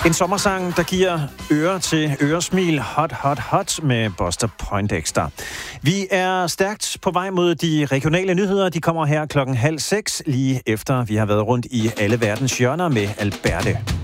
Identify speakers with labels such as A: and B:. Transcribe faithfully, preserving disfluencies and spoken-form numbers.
A: En sommersang, der giver øre til øresmil. Hot, hot, hot med Buster Poindexter. Vi er stærkt på vej mod de regionale nyheder. De kommer her klokken halv seks, lige efter vi har været rundt i alle verdens hjørner med Alberte.